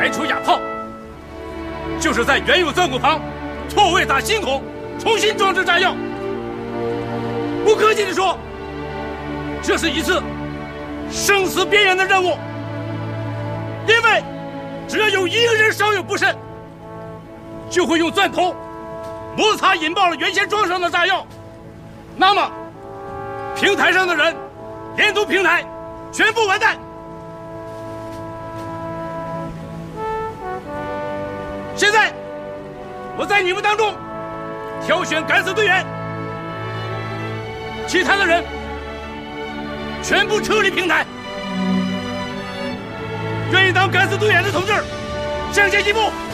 排除哑炮，就是在原有钻孔旁错位打新孔，重新装置炸药。不客气地说，这是一次生死边缘的任务，因为只要有一个人稍有不慎，就会用钻头摩擦引爆了原先装上的炸药，那么平台上的人连同平台全部完蛋。现在我在你们当中挑选敢死队员，其他的人全部撤离平台。愿意当敢死队员的同志向前一步。